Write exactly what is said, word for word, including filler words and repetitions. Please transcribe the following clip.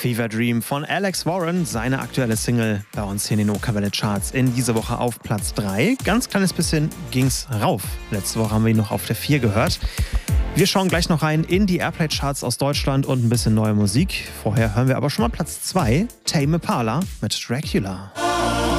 Fever Dream von Alex Warren, seine aktuelle Single bei uns hier in den O-Kapelle Charts in dieser Woche auf Platz drei. Ganz kleines bisschen ging's rauf. Letzte Woche haben wir ihn noch auf der vier gehört. Wir schauen gleich noch rein in die Airplay Charts aus Deutschland und ein bisschen neue Musik. Vorher hören wir aber schon mal Platz zwei, Tame Impala mit Dracula.